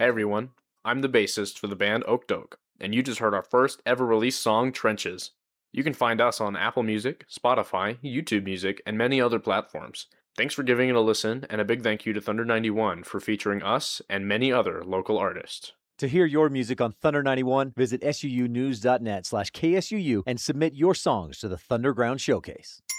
Hey everyone, I'm the bassist for the band Oak, and you just heard our first ever released song, Trenches. You can find us on Apple Music, Spotify, YouTube Music, and many other platforms. Thanks for giving it a listen, and a big thank you to Thunder 91 for featuring us and many other local artists. To hear your music on Thunder 91, visit suunews.net/KSUU and submit your songs to the Thunderground Showcase.